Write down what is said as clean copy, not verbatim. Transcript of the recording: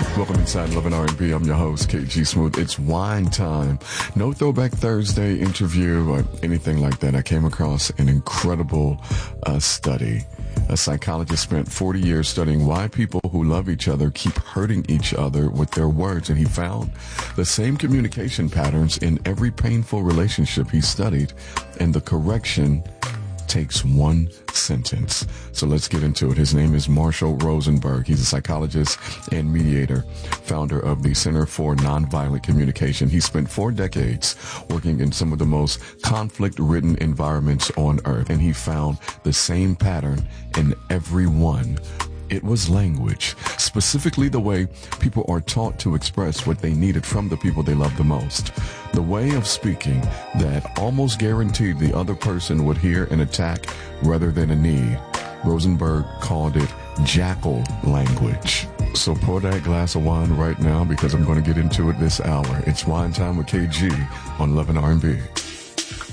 Welcome inside Love and R&B. I'm your host, KG Smooth. It's wine time. No Throwback Thursday interview or anything like that. I came across an incredible study. A psychologist spent 40 years studying why people who love each other keep hurting each other with their words, and he found the same communication patterns in every painful relationship he studied, and the correction takes one sentence. So let's get into it. His name is Marshall Rosenberg. He's a psychologist and mediator, founder of the Center for Nonviolent Communication. He spent 4 decades working in some of the most conflict-ridden environments on earth, and he found the same pattern in everyone. It was language, specifically the way people are taught to express what they needed from the people they love the most. The way of speaking that almost guaranteed the other person would hear an attack rather than a need. Rosenberg called it jackal language. So pour that glass of wine right now because I'm going to get into it this hour. It's wine time with KG on Love and R&B.